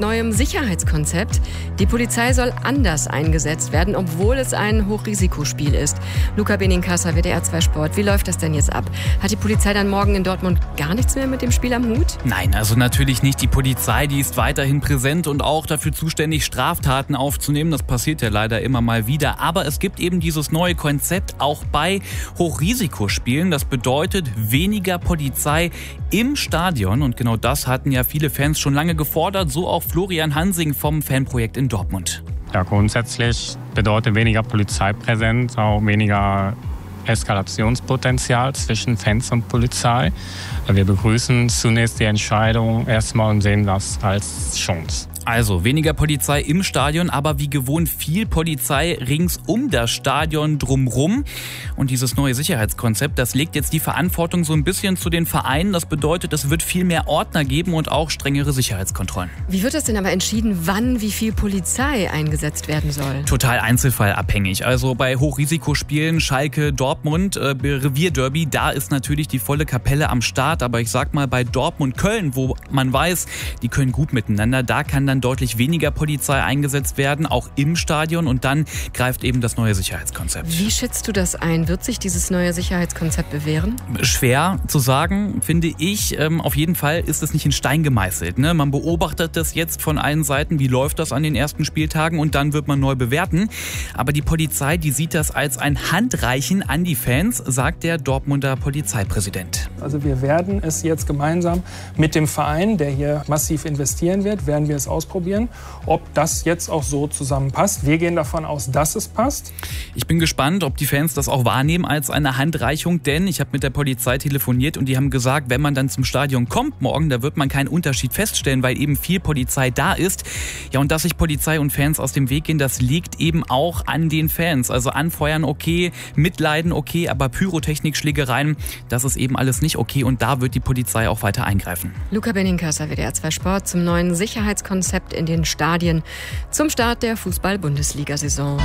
neuem Sicherheitskonzept. Die Polizei soll anders eingesetzt werden, obwohl es ein Hochrisikospiel ist. Luca Benincasa, WDR 2 Sport. Wie läuft das denn jetzt ab? Hat die Polizei dann morgen in Dortmund gar nichts mehr mit dem Spiel am Hut? Nein, also natürlich nicht. Die Polizei, die ist weiterhin präsent und auch dafür zuständig, Straftaten aufzunehmen. Das passiert ja leider immer mal wieder. Aber es gibt eben dieses neue Konzept auch bei Hochrisikospielen. Das bedeutet weniger Polizei im Stadion. Und genau das hatten ja viele Fans schon lange gefordert. So auch Florian Hansing vom Fanprojekt in Dortmund. Ja, grundsätzlich bedeutet weniger Polizeipräsenz auch weniger Eskalationspotenzial zwischen Fans und Polizei. Wir begrüßen zunächst die Entscheidung erstmal und sehen das als Chance. Also weniger Polizei im Stadion, aber wie gewohnt viel Polizei rings um das Stadion drumrum. Und dieses neue Sicherheitskonzept, das legt jetzt die Verantwortung so ein bisschen zu den Vereinen. Das bedeutet, es wird viel mehr Ordner geben und auch strengere Sicherheitskontrollen. Wie wird das denn aber entschieden, wann wie viel Polizei eingesetzt werden soll? Total einzelfallabhängig. Also bei Hochrisikospielen Schalke, Dortmund, Revierderby, da ist natürlich die volle Kapelle am Start. Aber ich sag mal, bei Dortmund, Köln, wo man weiß, die können gut miteinander, da kann dann deutlich weniger Polizei eingesetzt werden, auch im Stadion. Und dann greift eben das neue Sicherheitskonzept. Wie schätzt du das ein? Wird sich dieses neue Sicherheitskonzept bewähren? Schwer zu sagen, finde ich. Auf jeden Fall ist es nicht in Stein gemeißelt. Ne? Man beobachtet das jetzt von allen Seiten. Wie läuft das an den ersten Spieltagen? Und dann wird man neu bewerten. Aber die Polizei, die sieht das als ein Handreichen an die Fans, sagt der Dortmunder Polizeipräsident. Also wir werden es jetzt gemeinsam mit dem Verein, der hier massiv investieren wird, werden wir es ausprobieren, ob das jetzt auch so zusammenpasst. Wir gehen davon aus, dass es passt. Ich bin gespannt, ob die Fans das auch wahrnehmen als eine Handreichung, denn ich habe mit der Polizei telefoniert und die haben gesagt, wenn man dann zum Stadion kommt morgen, da wird man keinen Unterschied feststellen, weil eben viel Polizei da ist. Ja, und dass sich Polizei und Fans aus dem Weg gehen, das liegt eben auch an den Fans. Also anfeuern okay, mitleiden okay, aber Pyrotechnik, Schlägereien, das ist eben alles nicht okay und da wird die Polizei auch weiter eingreifen. Luca Benincasa, WDR 2 Sport, zum neuen Sicherheitskonzept in den Stadien zum Start der Fußball-Bundesliga-Saison.